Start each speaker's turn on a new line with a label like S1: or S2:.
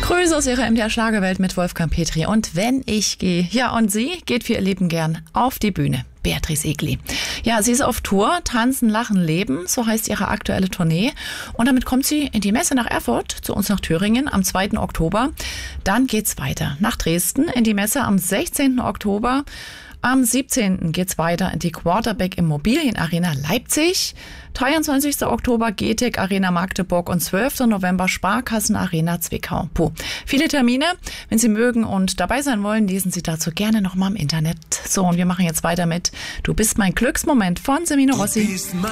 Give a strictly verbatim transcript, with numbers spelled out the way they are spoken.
S1: Grüße aus ihrer M D R-Schlagerwelt mit Wolfgang Petri. Und wenn ich gehe, ja, und sie geht für ihr Leben gern auf die Bühne. Beatrice Egli. Ja, sie ist auf Tour, Tanzen, Lachen, Leben, so heißt ihre aktuelle Tournee. Und damit kommt sie in die Messe nach Erfurt, zu uns nach Thüringen am zweiten Oktober. Dann geht's weiter nach Dresden in die Messe am sechzehnten Oktober. Am siebzehnten geht's weiter in die Quarterback Immobilien Arena Leipzig. dreiundzwanzigsten Oktober G T E C Arena Magdeburg und zwölften November Sparkassen Arena Zwickau. Puh, viele Termine. Wenn Sie mögen und dabei sein wollen, lesen Sie dazu gerne nochmal im Internet. So, und wir machen jetzt weiter mit Du bist mein Glücksmoment von Semino Rossi.